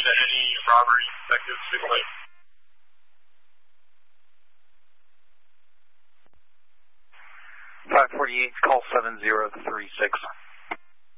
to any robbery detectives who like. 548, call 7036.